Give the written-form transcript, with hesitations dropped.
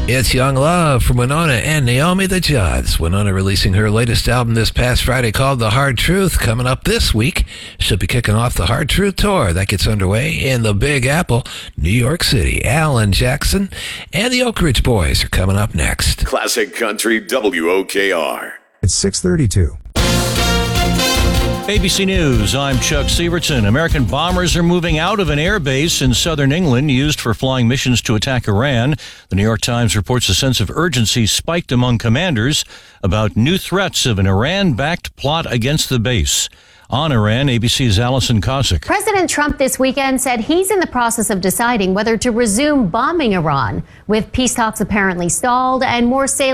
It's Young Love from Winona and Naomi the Judds. Winona releasing her latest album this past Friday called The Hard Truth. Coming up this week, she'll be kicking off the Hard Truth Tour. That gets underway in the Big Apple, New York City. Alan Jackson and the Oak Ridge Boys are coming up next. Classic Country WOKR. It's 6:32. ABC News, I'm Chuck Sievertson. American bombers are moving out of an air base in southern England used for flying missions to attack Iran. The New York Times reports a sense of urgency spiked among commanders about new threats of an Iran-backed plot against the base. On Iran, ABC's Allison Kosick. President Trump this weekend said he's in the process of deciding whether to resume bombing Iran, with peace talks apparently stalled and more sailors